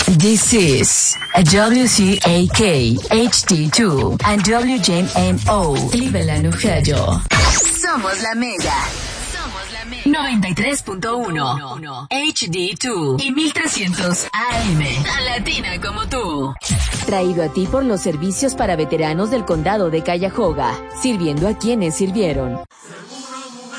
This is a WCAK HD2 and WJMO Cleveland, Ohio. Somos la Mega. 93.1 HD2 y 1300 AM. Tan latina como tú. Traído a ti por los servicios para veteranos del condado de Cuyahoga, sirviendo a quienes sirvieron.